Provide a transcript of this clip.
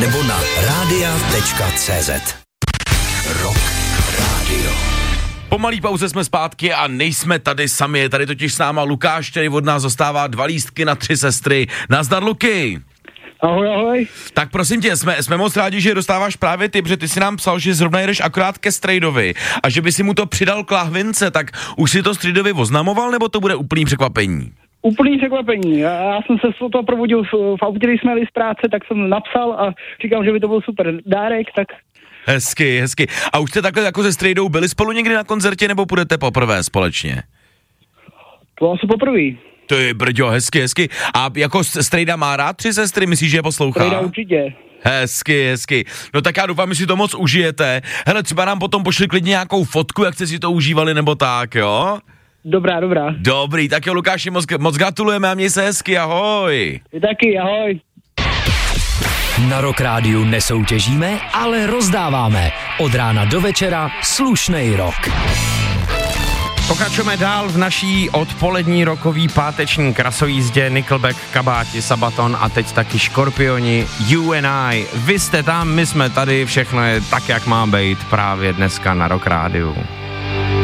nebo na radia.cz. Rock Radio. Po malý pauze jsme zpátky a nejsme tady sami, je tady totiž s náma Lukáš, který od nás dostává 2 lístky na 3 sestry. Nazdar, Luky. Ahoj, ahoj. Tak prosím tě, jsme moc rádi, že dostáváš právě ty, protože ty si nám psal, že zrovna jdeš akorát ke strejdovi a že by si mu to přidal k lahvince, tak už si to strejdovi oznamoval, nebo to bude úplný překvapení? Úplný překvapení. Já jsem se z toho probudil v autě, když jsme jeli z práce, tak jsem napsal a říkal, že by to byl super dárek, tak... Hezky. A už jste takhle jako se strejdou byli spolu někdy na koncertě, nebo půjdete poprvé společně? To asi poprvé. To je brďo, hezky. A jako strejda má rád 3 sestry, myslíš, že je poslouchá? Strejda určitě. Hezky. No tak já doufám, že si to moc užijete. Hele, třeba nám potom pošli klidně nějakou fotku, jak jste si to užívali, nebo tak, jo? Dobrá. Dobrý, tak jo, Lukáši, moc gratulujeme a měj se hezky, ahoj. Ty taky, ahoj. Na Rock Rádiu nesoutěžíme, ale rozdáváme. Od rána do večera slušnej rock. Pokračujeme dál v naší odpolední rokový páteční krasojízdě. Nickelback, Kabáti, Sabaton a teď taky Škorpioni, You and I. Vy jste tam, my jsme tady, všechno je tak, jak má být právě dneska na Rock Rádiu.